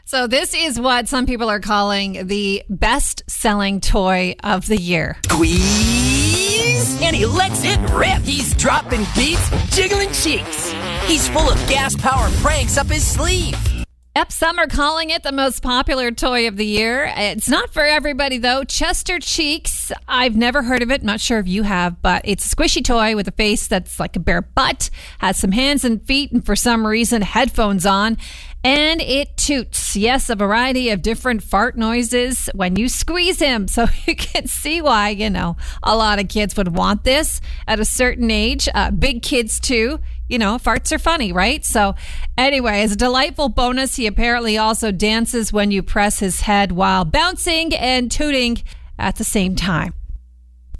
So this is what some people are calling the best-selling toy of the year. Squeeze! And he lets it rip. He's dropping beats, jiggling cheeks. He's full of gas-powered pranks up his sleeve. Yep, some are calling it the most popular toy of the year. It's not for everybody, though. Chester Cheeks. I've never heard of it. Not sure if you have, but it's a squishy toy with a face that's like a bare butt, has some hands and feet, and for some reason, headphones on. And it toots. Yes, a variety of different fart noises when you squeeze him. So you can see why, a lot of kids would want this at a certain age. Big kids, too. Farts are funny, right? So anyway, as a delightful bonus, he apparently also dances when you press his head while bouncing and tooting at the same time.